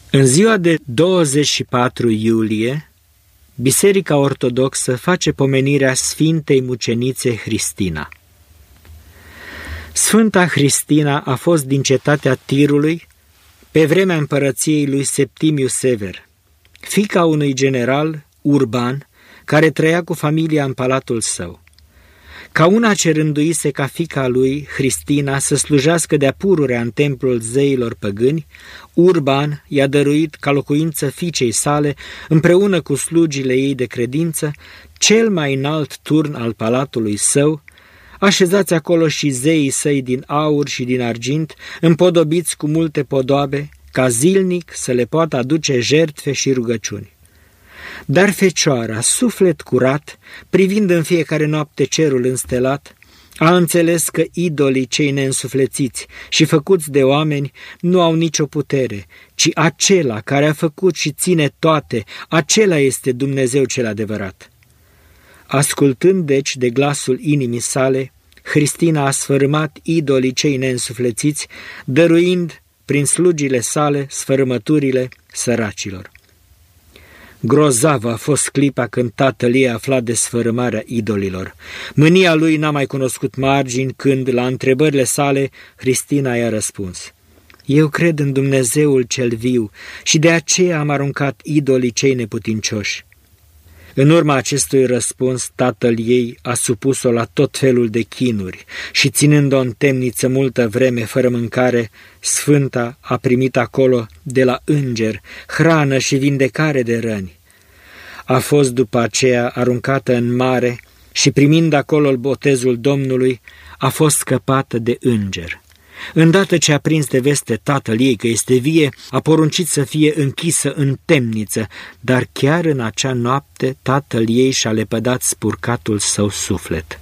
În ziua de 24 iulie, Biserica Ortodoxă face pomenirea Sfintei Mucenițe Hristina. Sfânta Hristina a fost din cetatea Tirului pe vremea împărăției lui Septimiu Sever, fiica unui general urban care trăia cu familia în palatul său. Ca una ce rânduise ca fiica lui, Hristina, să slujească de-a pururea în templul zeilor păgâni, Urban i-a dăruit ca locuință fiicei sale, împreună cu slugile ei de credință, cel mai înalt turn al palatului său, așezați acolo și zeii săi din aur și din argint, împodobiți cu multe podoabe, ca zilnic să le poată aduce jertfe și rugăciuni. Dar fecioara, suflet curat, privind în fiecare noapte cerul înstelat, a înțeles că idolii cei neînsuflețiți și făcuți de oameni nu au nicio putere, ci acela care a făcut și ține toate, acela este Dumnezeu cel adevărat. Ascultând deci de glasul inimii sale, Hristina a sfărâmat idolii cei neînsuflețiți, dăruind prin slugile sale sfărâmăturile săracilor. Grozavă a fost clipa când tatăl ei afla de sfărâmarea idolilor. Mânia lui n-a mai cunoscut margini când, la întrebările sale, Hristina i-a răspuns: Eu cred în Dumnezeul cel viu și de aceea am aruncat idolii cei neputincioși. În urma acestui răspuns, tatăl ei a supus-o la tot felul de chinuri și, ținând-o în temniță multă vreme fără mâncare, Sfânta a primit acolo de la înger hrană și vindecare de răni. A fost după aceea aruncată în mare și, primind acolo botezul Domnului, a fost scăpată de înger. Îndată ce a prins de veste tatăl ei că este vie, a poruncit să fie închisă în temniță, dar chiar în acea noapte tatăl ei și-a lepădat spurcatul său suflet.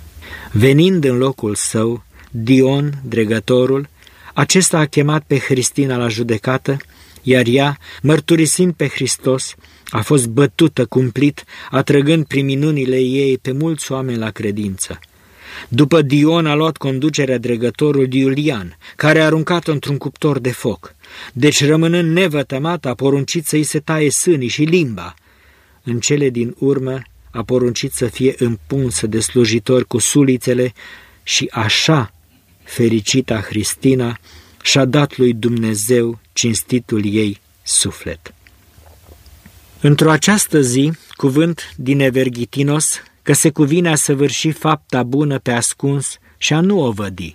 Venind în locul său, Dion, dregătorul, acesta a chemat pe Hristina la judecată, iar ea, mărturisind pe Hristos, a fost bătută cumplit, atrăgând prin minunile ei pe mulți oameni la credință. După Dion a luat conducerea dregătorul Iulian, care a aruncat-o într-un cuptor de foc. Deci, rămânând nevătămat, a poruncit să-i se taie sânii și limba. În cele din urmă a poruncit să fie împunsă de slujitori cu sulițele și așa fericita Hristina și-a dat lui Dumnezeu cinstitul ei suflet. Într-o această zi, cuvânt din Everghitinos, că se cuvine a săvârși fapta bună pe ascuns și a nu o vădi.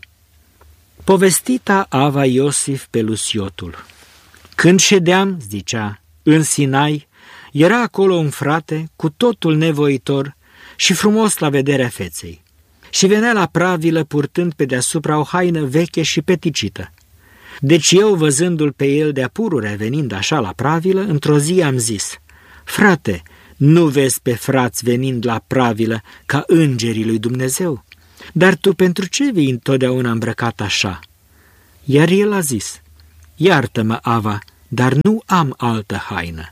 Povestita Ava Iosif pe Lusiotul. Când ședeam, zicea, în Sinai, era acolo un frate cu totul nevoitor și frumos la vederea feței. Și venea la pravilă purtând pe deasupra o haină veche și peticită. Deci eu, văzându-l pe el de-a pururea venind așa la pravilă, într-o zi am zis: Frate, nu vezi pe frați venind la pravilă ca îngerii lui Dumnezeu? Dar tu pentru ce vii întotdeauna îmbrăcat așa? Iar el a zis: Iartă-mă, Ava, dar nu am altă haină.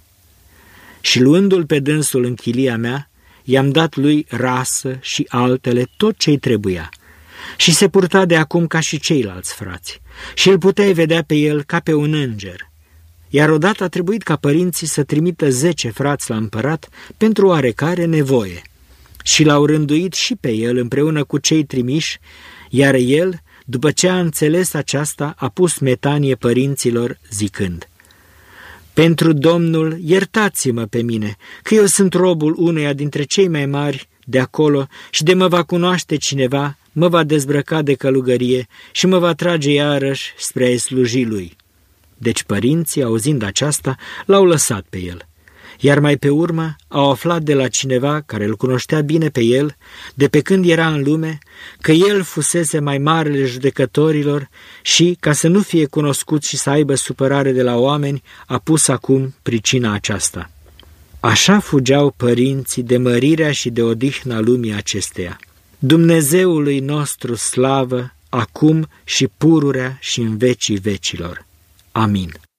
Și luându-l pe dânsul în chilia mea, i-am dat lui rasă și altele, tot ce-i trebuia. Și se purta de acum ca și ceilalți frați și îl puteai vedea pe el ca pe un înger. Iar odată a trebuit ca părinții să trimită 10 frați la împărat pentru oarecare nevoie. Și l-au rânduit și pe el împreună cu cei trimiși, iar el, după ce a înțeles aceasta, a pus metanie părinților zicând: Pentru Domnul, iertați-mă pe mine, că eu sunt robul unuia dintre cei mai mari de acolo și de mă va cunoaște cineva, mă va dezbrăca de călugărie și mă va trage iarăși spre a-i sluji lui. Deci părinții, auzind aceasta, l-au lăsat pe el. Iar mai pe urmă au aflat de la cineva care îl cunoștea bine pe el, de pe când era în lume, că el fusese mai marele judecătorilor și, ca să nu fie cunoscut și să aibă supărare de la oameni, a pus acum pricina aceasta. Așa fugeau părinții de mărirea și de odihna lumii acesteia. Dumnezeului nostru slavă, acum și pururea și în vecii vecilor. Amin.